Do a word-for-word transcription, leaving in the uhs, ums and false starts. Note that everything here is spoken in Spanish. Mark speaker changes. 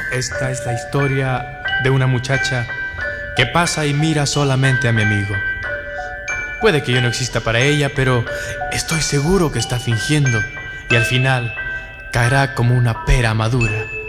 Speaker 1: Esta es la historia de una muchacha que pasa y mira solamente a mi amigo. Puede que yo no exista para ella, pero estoy seguro que está fingiendo y al final caerá como una pera madura.